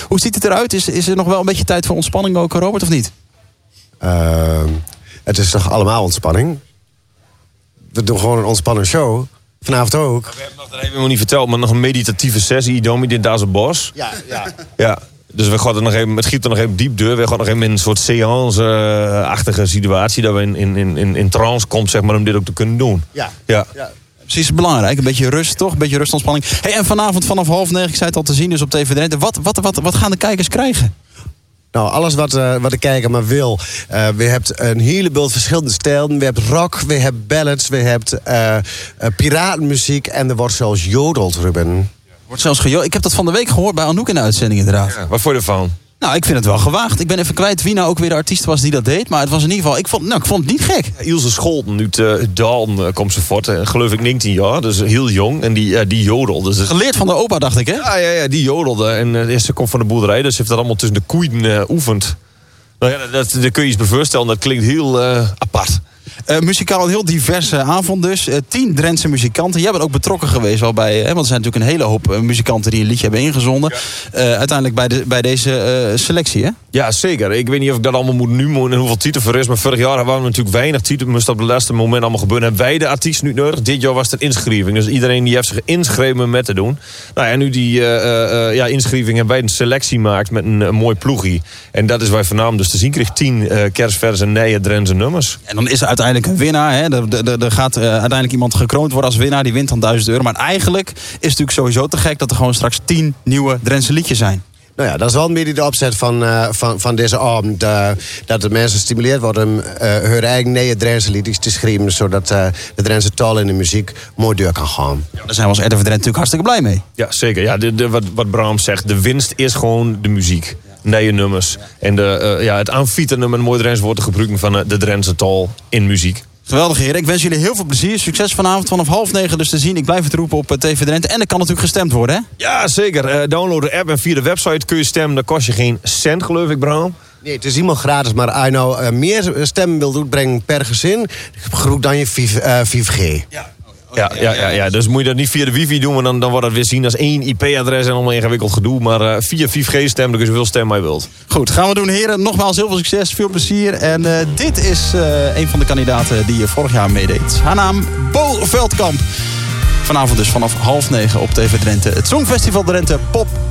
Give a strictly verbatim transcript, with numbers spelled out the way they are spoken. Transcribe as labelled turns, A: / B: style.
A: Hoe ziet het eruit? Is, is er nog wel een beetje tijd voor ontspanning ook, Robert, of niet?
B: Uh, het is toch allemaal ontspanning? We doen gewoon een ontspannen show. Vanavond ook.
C: Maar we hebben nog, dat hebben we niet verteld, maar nog een meditatieve sessie. Domi in Daze Bos.
B: Ja, ja.
C: Ja. Dus we gaan er nog even, het giet er nog even diep deur. We gaan nog even in een soort seance-achtige situatie. Dat we in, in, in, in trance komt, zeg maar, om dit ook te kunnen doen.
B: Ja.
C: Ja.
B: ja.
A: Precies, belangrijk. Een beetje rust, toch? Een beetje rust, ontspanning. Hey, en vanavond vanaf half negen, ik zei het al te zien, dus op T V Drenthe. Wat, wat, wat, wat gaan de kijkers krijgen?
B: Nou, alles wat, uh, wat de kijker maar wil. Uh, we hebben een heleboel verschillende stijlen. We hebben rock, we hebben ballads, we hebben uh, uh, piratenmuziek. En er wordt zelfs jodeld, Ruben.
A: Wordt zelfs gejo- Ik heb dat van de week gehoord bij Anouk in de uitzending, inderdaad.
C: Ja, wat vond je ervan?
A: Nou, ik vind het wel gewaagd. Ik ben even kwijt wie nou ook weer de artiest was die dat deed. Maar het was in ieder geval... Ik vond, nou, ik vond het niet gek.
C: Ja, Ilse Scholten uit uh, Dalen uh, komt ze voort. Uh, geloof ik negentien jaar, dus heel jong. En die, uh, die jodelde. Dus
A: Geleerd van de opa, dacht ik, hè?
C: Ja, ja, ja, die jodelde. En uh, ze komt van de boerderij, dus ze heeft dat allemaal tussen de koeien uh, oefend. Nou ja, dat, dat kun je je voorstellen. Dat klinkt heel uh, apart.
A: Uh, muzikaal een heel diverse avond dus. Uh, tien Drentse muzikanten. Jij bent ook betrokken geweest wel bij... Hè, want er zijn natuurlijk een hele hoop uh, muzikanten die een liedje hebben ingezonden. Ja. Uh, uiteindelijk bij, de, bij deze uh, selectie, hè?
C: Ja, zeker. Ik weet niet of ik dat allemaal moet nu en hoeveel titel voor is. Maar vorig jaar waren we natuurlijk weinig titel. Moest op het laatste moment allemaal gebeuren. Hebben wij de artiest nu nodig? Dit jaar was het een inschrijving. Dus iedereen die heeft zich ingeschreven om met te doen. Nou ja, nu die uh, uh, ja, inschrijving hebben wij een selectie gemaakt met een, een mooi ploegie. En dat is waar je vanavond dus te zien kreeg. Tien uh, kerstvers en nieuwe Drentse nummers.
A: En dan is er uiteindelijk een winnaar. Hè? Er, er, er gaat uh, uiteindelijk iemand gekroond worden als winnaar. Die wint dan duizend euro. Maar eigenlijk is het natuurlijk sowieso te gek dat er gewoon straks tien nieuwe Drentse liedjes zijn.
B: Nou ja, dat is wel een beetje de opzet van, uh, van, van deze avond. Uh, dat de mensen gestimuleerd worden om uh, hun eigen nieuwe Drentse liedjes te schrijven. Zodat uh, de Drentse taal en de muziek mooi deur kan gaan.
A: Ja, daar zijn we als R T V Drenthe natuurlijk hartstikke blij mee.
C: Ja, zeker. Ja, de, de, wat, wat Bram zegt, de winst is gewoon de muziek. Nieuwe nummers. En de, uh, ja, het aanfieteren om een mooi Drents woord te gebruiken van uh, de Drentse taal in muziek.
A: Geweldig, heren. Ik wens jullie heel veel plezier. Succes vanavond vanaf half negen dus te zien. Ik blijf het roepen op T V Drenthe. En er kan natuurlijk gestemd worden, hè?
C: Ja, zeker. Uh, download de app en via de website kun je stemmen. Dat kost je geen cent, geloof ik, Bram.
B: Nee, het is helemaal gratis. Maar als je nou uh, meer stemmen wilt uitbrengen per gezin, gebruik dan je vijf G.
C: Ja. Ja, ja, ja, ja, dus moet je dat niet via de wifi doen, want dan, dan wordt dat weer zien als één I P-adres en allemaal ingewikkeld gedoe. Maar uh, via vijf G stemmen, dan kun je zoveel stemmen maar je wilt.
A: Goed, gaan we doen, heren. Nogmaals heel veel succes, veel plezier. En uh, dit is uh, een van de kandidaten die vorig jaar meedeed. Haar naam, Bo Veldkamp. Vanavond dus vanaf half negen op T V Drenthe. Het Songfestival Drenthe Pop